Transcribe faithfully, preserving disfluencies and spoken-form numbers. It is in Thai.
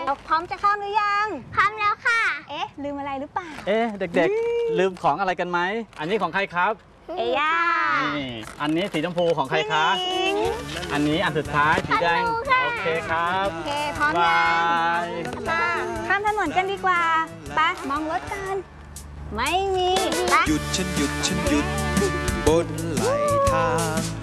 เราพร้อมจะข้ามหรือยังพร้อมแล้วค่ะเอ๊ะลืมอะไรหรือเปล่าเอ๊ะเด็กๆลืมของอะไรกันไหมอันนี้ของใครครับเอย่านี่อันนี้สีชมพูของใครคะอันนี้อันสุดท้ายสีแดงโอเคครับโอเคพร้อมยังมาข้ามถนนกันดีกว่าไปมองรถกันไม่มีไปหยุดฉันหยุดฉันหยุดบนไหลทาง